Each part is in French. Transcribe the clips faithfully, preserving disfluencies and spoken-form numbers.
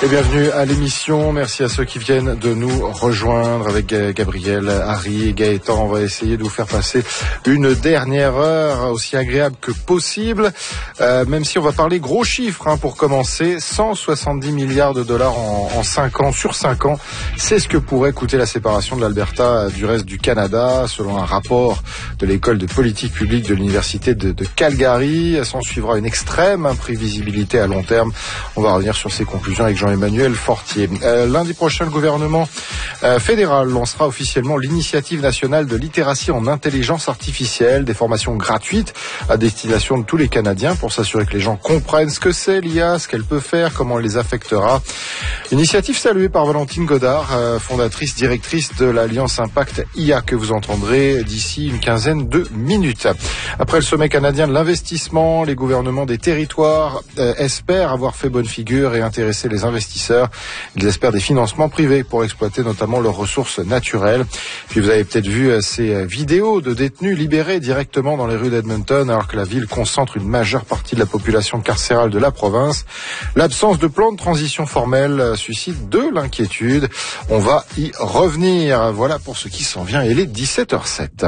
Et bienvenue à l'émission. Merci à ceux qui viennent de nous rejoindre avec Gabriel, Harry et Gaëtan. On va essayer de vous faire passer une dernière heure aussi agréable que possible. Euh, même si on va parler gros chiffres hein, pour commencer. cent soixante-dix milliards de dollars en, en cinq ans, sur cinq ans. C'est ce que pourrait coûter la séparation de l'Alberta du reste du Canada, selon un rapport de l'école de politique publique de l'université de, de Calgary. S'en suivra une extrême imprévisibilité à long terme. On va revenir sur ces conclusions avec Jean-Emmanuel Fortier. Euh, lundi prochain, le gouvernement euh, fédéral lancera officiellement l'initiative nationale de littératie en intelligence artificielle, des formations gratuites à destination de tous les Canadiens pour s'assurer que les gens comprennent ce que c'est l'I A, ce qu'elle peut faire, comment elle les affectera. Initiative saluée par Valentine Godard, euh, fondatrice, directrice de l'Alliance Impact I A que vous entendrez d'ici une quinzaine de minutes. Après le sommet canadien de l'investissement, les gouvernements des territoires euh, espèrent avoir fait bonne figure et intéresser les investisseurs. Ils espèrent des financements privés pour exploiter notamment leurs ressources naturelles. Puis vous avez peut-être vu ces vidéos de détenus libérés directement dans les rues d'Edmonton alors que la ville concentre une majeure partie de la population carcérale de la province. L'absence de plan de transition formel suscite de l'inquiétude. On va y revenir. Voilà pour ce qui s'en vient. Il est dix-sept heures sept.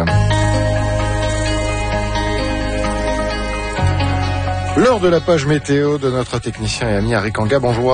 L'heure de la page météo de notre technicien et ami Harry Kanga. Bonjour.